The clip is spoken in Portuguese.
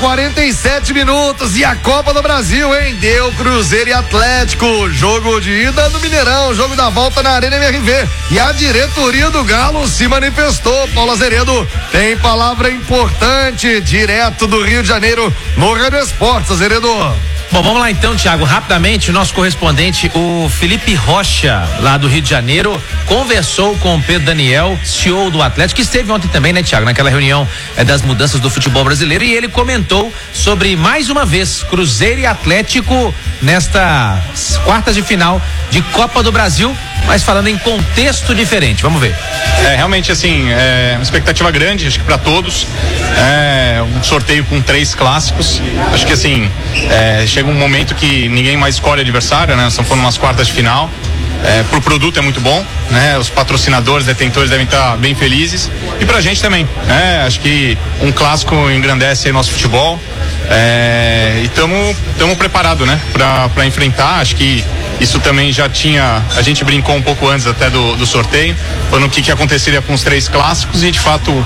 47 minutos e a Copa do Brasil, hein? Deu Cruzeiro e Atlético, jogo de ida no Mineirão, jogo da volta na Arena MRV, e a diretoria do Galo se manifestou. Paulo Azeredo tem palavra importante, direto do Rio de Janeiro, no Rádio Esportes. Azeredo. Bom, vamos lá então, Thiago, rapidamente, o nosso correspondente, o Felipe Rocha, lá do Rio de Janeiro, conversou com o Pedro Daniel, CEO do Atlético, que esteve ontem também, né, Thiago, naquela reunião das mudanças do futebol brasileiro, e ele comentou sobre, mais uma vez, Cruzeiro e Atlético nestas quartas de final de Copa do Brasil, mas falando em contexto diferente. Vamos ver. Realmente, assim, uma expectativa grande, acho que para todos, um sorteio com 3 clássicos, acho que assim, chega um momento que ninguém mais escolhe adversário, né? Nós estamos falando umas quartas de final. Pro produto é muito bom, né? Os patrocinadores, detentores devem estar bem felizes, e pra gente também, né? Acho que um clássico engrandece aí nosso futebol, e estamos preparados, né? Pra enfrentar. Acho que isso também já tinha, a gente brincou um pouco antes até do sorteio, falando o que aconteceria com os 3 clássicos, e de fato